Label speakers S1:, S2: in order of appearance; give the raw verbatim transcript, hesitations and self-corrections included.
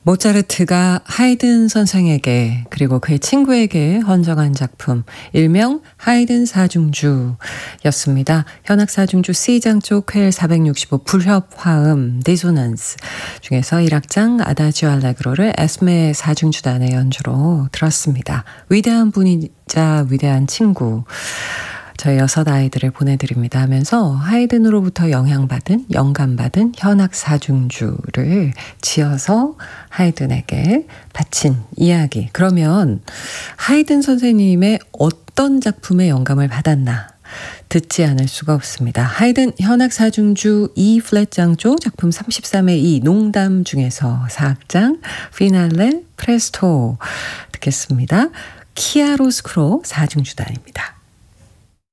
S1: 모차르트가 하이든 선생에게 그리고 그의 친구에게 헌정한 작품 일명 하이든 사중주였습니다. 현악 사중주 C장 쪽 퀘일 사백육십오 불협 화음 디소넌스 중에서 일 악장 아다지오 알레그로를 에스메 사중주단의 연주로 들었습니다. 위대한 분이자 위대한 친구 저희 여섯 아이들을 보내드립니다 하면서 하이든으로부터 영향받은 영감받은 현악 사중주를 지어서 하이든에게 바친 이야기. 그러면 하이든 선생님의 어떤 작품에 영감을 받았나 듣지 않을 수가 없습니다. 하이든 현악 사중주 E 플랫장조 작품 삼십삼의 이 농담 중에서 사 악장 피날레 프레스토 듣겠습니다. 키아로스크로 사중주단입니다.